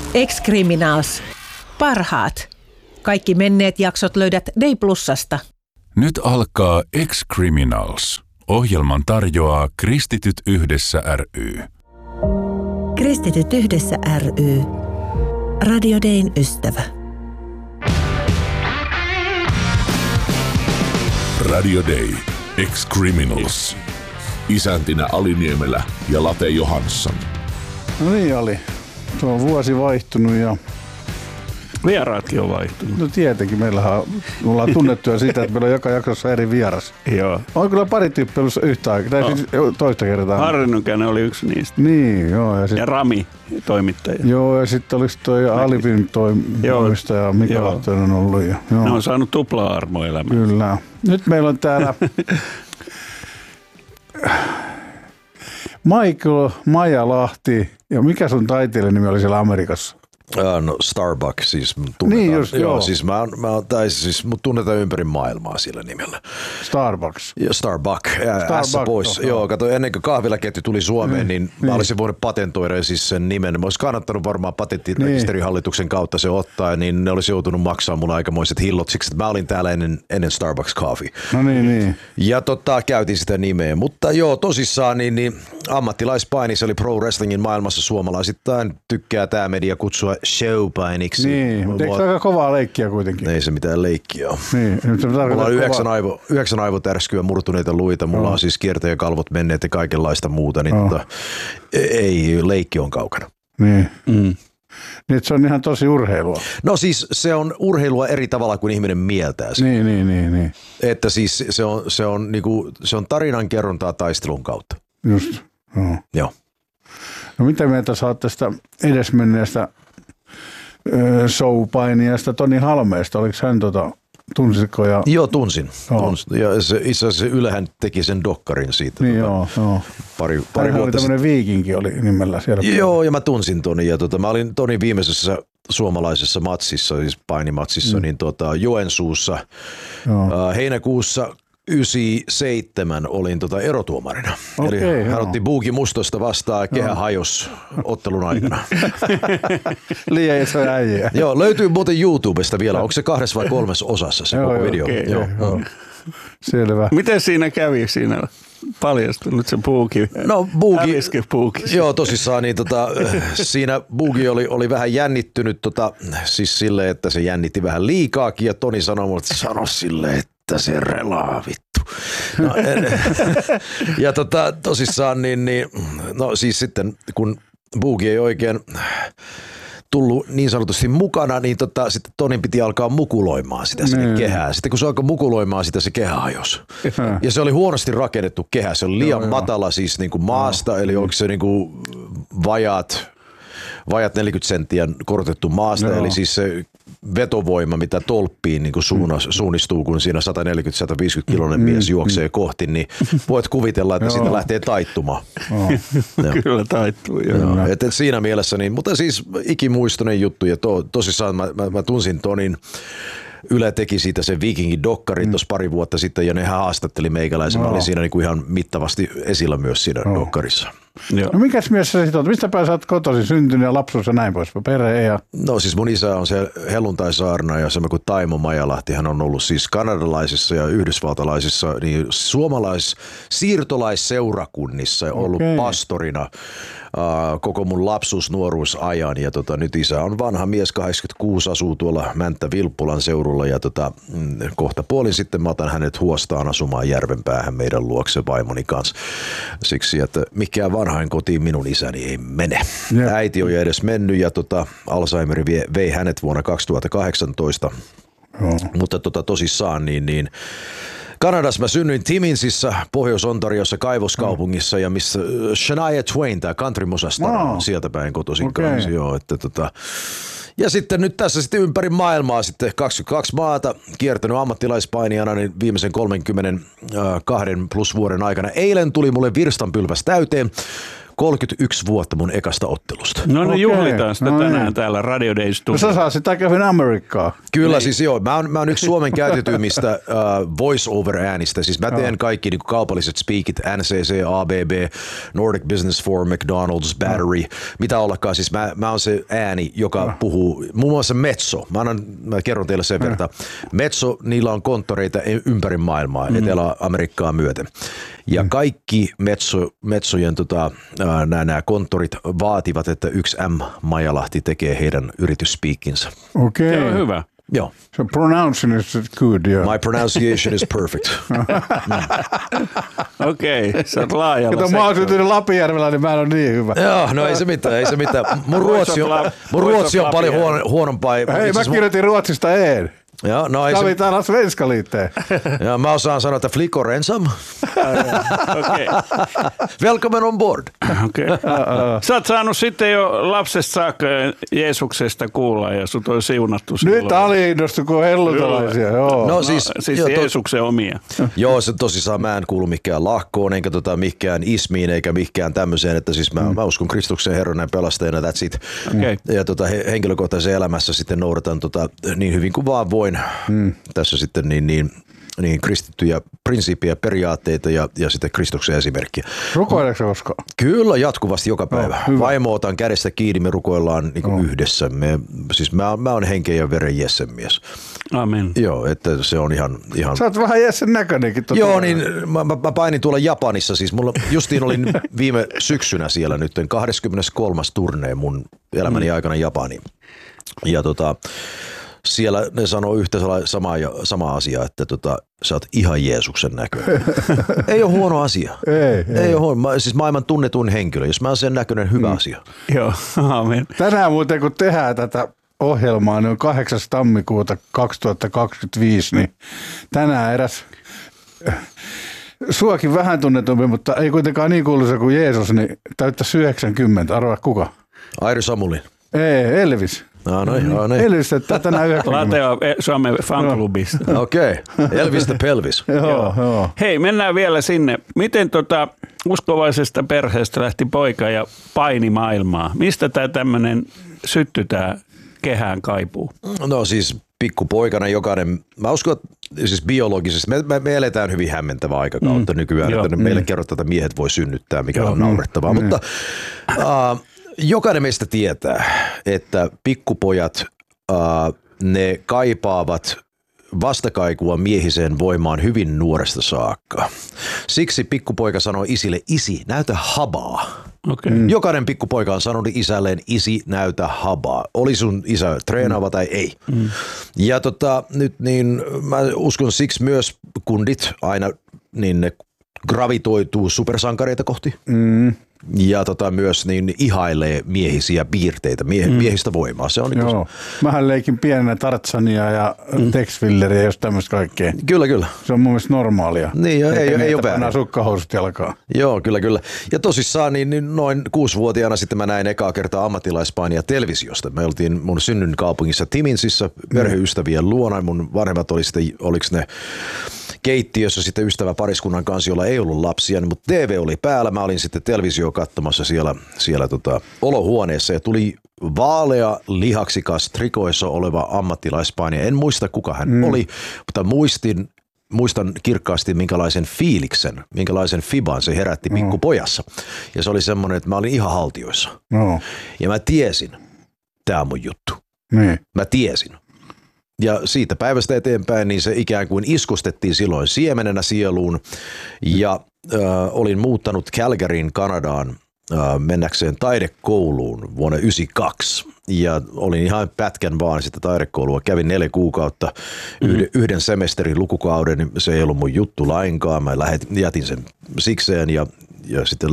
Ex-Criminals. Parhaat. Kaikki menneet jaksot löydät Day+:sta. Nyt alkaa Ex-Criminals. Ohjelman tarjoaa Kristityt yhdessä ry. Kristityt yhdessä ry. Radio Dayn ystävä. Radio Day. Ex-Criminals. Isäntinä Ali Niemelä ja Late Johansson. No niin Ali. Tuo on vuosi vaihtunut ja... Vieraatkin on vaihtunut. No tietenkin. Me ollaan tunnettuja siitä, että meillä on joka jaksossa eri vieras. Joo. On kyllä pari tyyppiä ollut yhtä aikaa. Tai siis toista kertaa. Harri Nykänen oli yksi niistä. Niin, joo. Ja Rami, toimittaja. Joo, ja sitten olisi toi Alvin toimistaja Mika Lahtonen on ollut. Ja, ne on saanut tupla-armo elämään. Kyllä. Nyt meillä on täällä Michael Majalahti. Ja mikä sun taiteilijan nimi oli siellä Amerikassa? No Starbuck siis tunnetaan. Niin just, joo. Siis mut tunnetaan ympäri maailmaa sillä nimellä. Starbucks. Ja Starbuck, pois. Joo, kato, ennen kuin kahvilaketju tuli Suomeen, niin mä olisin voinut patentoida siis sen nimen. Mä olisin kannattanut varmaan patenttirekisterihallituksen kautta se ottaa, niin ne olisi joutunut maksaa mulle aikamoiset hillot siksi, että mä olin täällä ennen Starbucks Coffee. No niin. Ja käytin sitä nimeä, mutta joo, tosissaan niin ammattilaispainissa eli pro wrestlingin maailmassa suomalaisittain tykkää tää media kutsua showpainiksi. Niin, mutta eikö se aika kovaa leikkiä kuitenkin? Ei se mitään leikkiä ole. Niin, mulla on 9 aivotärskyä, murtuneita luita, mulla on siis kiertäjäkalvot menneet ja kaikenlaista muuta, niin ei, leikki on kaukana. Niin. Niin, se on ihan tosi urheilua. No siis se on urheilua eri tavalla kuin ihminen mieltää sen. Niin. Että siis se on tarinan kerrontaa taistelun kautta. Just, joo. No mitä mieltä sä oot tästä edesmenneestä showpainijasta Toni Halmeesta? Oliko hän tunsitko? Joo, tunsin. Ja itse asiassa Ylehän teki sen dokkarin siitä. Niin joo. Pari vuotta oli tämmöinen viikinki oli nimellä siellä. Joo, ja mä tunsin Toni. Ja mä olin Tonin viimeisessä suomalaisessa matsissa, siis painimatsissa, niin Joensuussa heinäkuussa 97 olin erotuomarina. Eli hän otti Buuki Mustosta vastaan, kehä hajos ottelun aikana. Liian iso äijä. Joo, löytyy muuten YouTubesta vielä. Onko se 2 vai 3 osassa se koko video? Joo. Selvä. Miten siinä kävi siinä? Paljastunut se Buuki. No Buuki. Joo, tosissaan niin siinä Buuki oli vähän jännittynyt siis silleen, että se jännitti vähän liikaakin ja Toni sanoi mulle, että sano silleen, että se relaa vittu. No, ja tosissaan niin, no siis sitten kun Buuki ei oikein tullut niin sanotusti mukana, niin sitten Tonin piti alkaa mukuloimaan sitä sinne kehään. Sitten kun se alkoi mukuloimaan sitä, se kehä hajosi. Ja se oli huonosti rakennettu kehä. Se oli liian matala siis niin kuin maasta, eli oliko se niin kuin vajaat 40 senttiä korotettu maasta, eli siis se vetovoima, mitä tolppiin niin kuin suunnistuu, kun siinä 140-150 kiloinen mies juoksee kohti, niin voit kuvitella, että siitä lähtee taittumaan. Kyllä taittuu. Et siinä mielessä, niin, mutta siis ikimuistoinen juttu ja tosissaan mä tunsin Tonin. Yle teki siitä sen Vikingin-dokkarin tuossa pari vuotta sitten ja ne haastatteli meikäläisen. Mä olin siinä niin kuin ihan mittavasti esillä myös siinä dokkarissa. No mikäs mies sä sit oot? Mistä päin sä oot kotoisin syntynyt ja lapsuus ja näin pois? Perhe ja... No siis mun isä on se helluntaisaarna ja semmoinen kuin Taimo Majalahti. Hän on ollut siis kanadalaisissa ja yhdysvaltalaisissa niin siirtolaisseurakunnissa ja ollut pastorina koko mun lapsuus-nuoruusajan. Ja nyt isä on vanha mies, 86, asuu tuolla Mänttä-Vilppulan seudulla ja kohta puolin sitten mä otan hänet huostaan asumaan Järvenpäähän meidän luokse vaimoni kanssa. Siksi, että mikään vanhain kotiin minun isäni ei mene. Äiti on jo edes mennyt ja Alzheimer vei hänet vuonna 2018. Mutta tosissaan niin Kanadassa mä synnyin Timminsissä, Pohjois-Ontariossa, kaivoskaupungissa ja missä Shania Twain, tämä country-musastar on sieltä päin kotoisin kanssa. Joo, ja sitten nyt tässä sitten ympäri maailmaa sitten 22 maata kiertänyt ammattilaispainijana niin viimeisen 32 plus vuoden aikana. Eilen tuli mulle virstanpylväs täyteen. 31 vuotta mun ekasta ottelusta. No niin, juhlitaan sitä tänään niin. täällä Radio Day No Studiossa. sä saa sitä Kevin Amerikkaa. Kyllä siis joo, mä oon yksi Suomen käytetyimmistä voice-over-äänistä. Siis mä teen kaikki niin kuin kaupalliset speakit, NCC, ABB, Nordic Business Forum, McDonald's, Battery, mitä ollakaan. Siis mä oon se ääni, joka puhuu, muun muassa Metso. Mä kerron teille sen verran. Metso, niillä on konttoreita ympäri maailmaa, Etelä-Amerikkaa myöten. Ja kaikki Metsojen nämä konttorit vaativat, että yksi M. Maijalahti tekee heidän yritysspeakinsa. Okei. Se on hyvä. Joo. So pronouncing is good, yeah. My pronunciation is perfect. Okei, sä oot laajalla Kato, mä oon syntynyt Lapinjärvellä, niin mä en ole niin hyvä. Joo, no ei se mitään. Mun ruotsi on paljon huonompaa. Hei, mä kirjoitin Ruotsista een. Joo, no ei Tämä se... oli täällä Svenska-liitteen. Ja mä osaan sanoa, että flickor ensam. Okei. Welcome on board. Okay. Sä oot saanut sitten jo lapsesta saakka Jeesuksesta kuulla ja sut on siunattu silloin. Nyt aliinnostu, kun on hellutalaisia. Joo. No siis Jeesuksen omia. Joo, se tosissaan mä en kuulu mikään lahkoon, enkä mikään ismiin, eikä mikään tämmöiseen, että siis mä uskon Kristuksen Herran ja pelastajana, that's it. Okay. Ja henkilökohtaisessa elämässä sitten noudatan niin hyvin kuin vaan voin tässä sitten niin kristittyjä prinsiippejä, periaatteita ja sitten Kristuksen esimerkkiä. Rukoileeko koskaan? Kyllä, jatkuvasti joka päivä. Hyvä. Vaimo otan kädestä kiinni, me rukoillaan niin yhdessä. Mä oon henken ja veren Jessen mies. Amen. Joo, että se on ihan... Sä oot vähän Jessen näköinenkin. Joo, niin mä painin tuolla Japanissa. Siis mulla justiin olin viime syksynä siellä nyt 23. turnee mun elämäni aikana Japaniin. Ja siellä ne sanoo yhtä samaa asiaa, että sä oot ihan Jeesuksen näköinen. Ei ole huono asia. Ei ole huono. Siis maailman tunnetuin henkilö. Jos mä oon sen näköinen, hyvä asia. Joo, amen. Tänään muuten kun tehdään tätä ohjelmaa, niin on 8. tammikuuta 2025, niin tänään eräs suakin vähän tunnetumpi, mutta ei kuitenkaan niin kuuluisa kuin Jeesus, niin täyttäisi 90. Arvaa kuka? Airi Samulin. Ei, Elvis. No. Elvis, että tänään 90. Lateo Suomen fanklubista. Okei. Elvis the Pelvis. Joo. Hei, mennään vielä sinne. Miten uskovaisesta perheestä lähti poika ja paini maailmaa? Mistä tämä tämmöinen sytty tää kehään kaipuu? No siis pikkupoikana jokainen, mä uskon, että siis biologisesti, me eletään hyvin hämmentävää aikakautta nykyään, että meille kerrotaan, että miehet voi synnyttää, mikä on naurettavaa, mutta jokainen meistä tietää, että pikkupojat, ne kaipaavat vastakaikua miehiseen voimaan hyvin nuoresta saakka. Siksi pikkupoika sanoi isille, isi, näytä habaa. Okay. Jokainen pikkupoika on sanonut isälleen, isi, näytä habaa. Oli sun isä treenaava tai ei. Ja nyt niin mä uskon siksi myös kundit aina niin ne gravitoituu supersankareita kohti. Ja myös niin ihailee miehisiä piirteitä, miehistä voimaa. Se on niin Joo. Mähän leikin pienenä Tarzania ja Tex Willeria ja just tämmöistä kaikkea. Kyllä. Se on mun mielestä normaalia. Niin, ei ole väärin. Sukkahousut jalkaan. Joo, kyllä. Ja tosissaan niin noin 6-vuotiaana sitten mä näin ekaa kertaa ammattilaispainia televisiosta. Me oltiin mun synnynkaupungissa Timinsissä perheystävien luona. Mun vanhemmat oliko ne keittiössä sitten ystäväpariskunnan kanssa, jolla ei ollut lapsia, mutta TV oli päällä. Mä olin sitten televisio katsomassa siellä olohuoneessa ja tuli vaalea lihaksikas trikoissa oleva ammattilaispainija. En muista kuka hän oli, mutta muistan kirkkaasti minkälaisen fiiliksen, minkälaisen fiban se herätti pikkupojassa. Ja se oli semmoinen, että mä olin ihan haltioissa. Ja mä tiesin, tää on mun juttu. Niin. Mä tiesin. Ja siitä päivästä eteenpäin niin se ikään kuin iskustettiin silloin siemenenä sieluun ja olin muuttanut Calgaryin Kanadaan mennäkseen taidekouluun vuonna 1992 ja olin ihan pätkän vaan sitä taidekoulua. Kävin 4 kuukautta yhden semesterin lukukauden, se ei ollut mun juttu lainkaan. Mä jätin sen sikseen ja sitten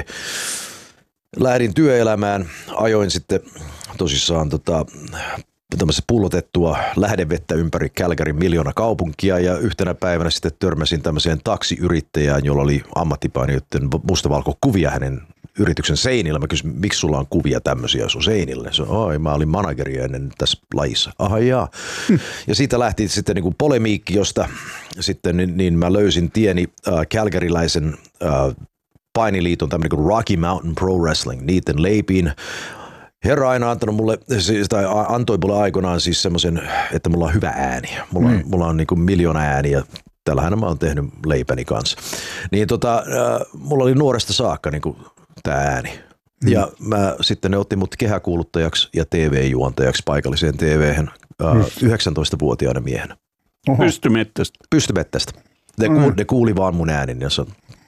lähdin työelämään, ajoin sitten tosissaan tämmöistä pullotettua lähdevettä ympäri Calgaryn miljoona kaupunkia ja yhtenä päivänä sitten törmäsin tämmöiseen taksiyrittäjään, jolla oli ammattipainijoiden mustavalkokuvia hänen yrityksen seinillä. Mä kysyin, miksi sulla on kuvia tämmöisiä sun seinillä? Se on, mä olin manageri ennen tässä lajissa. Aha jaa. Ja siitä lähti sitten niin kuin polemiikki, josta sitten niin mä löysin tieni calgaryläisen painiliiton tämmöinen kuin Rocky Mountain Pro Wrestling, niiden leipiin. Herra aina antanut mulle, tai antoi mulle aikoinaan siis semmoisen, että mulla on hyvä ääni. Mulla on niin kuin 1 000 000 ääniä. Tällähän mä oon tehnyt leipäni kanssa. Niin mulla oli nuoresta saakka niin kuin tää ääni. Ja sitten ne otti mut kehäkuuluttajaksi ja TV-juontajaksi paikalliseen TV:hen 19-vuotiaana miehenä. Pystymettästä. Pystymettästä. Ne kuuli vaan mun äänin ja